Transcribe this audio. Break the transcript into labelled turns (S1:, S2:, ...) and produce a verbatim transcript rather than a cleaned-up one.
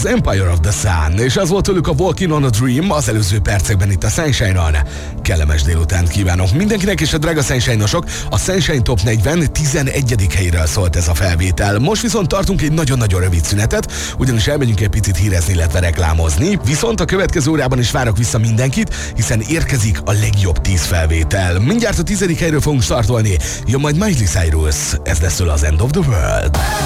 S1: az Empire of the Sun, és az volt tőlük a Walking on a Dream az előző percekben itt a Sunshine-on. Kellemes délutánt kívánok mindenkinek, és a drága Sunshine-osok, a Sunshine Top negyven tizenegyedik helyről szólt ez a felvétel. Most viszont tartunk egy nagyon-nagyon rövid szünetet, ugyanis elmegyünk egy picit hírezni, illetve reklámozni, viszont a következő órában is várok vissza mindenkit, hiszen érkezik a legjobb tíz felvétel. Mindjárt a tizedik helyről fogunk startolni, jön majd Miley Cyrus, ez lesz az End of the World.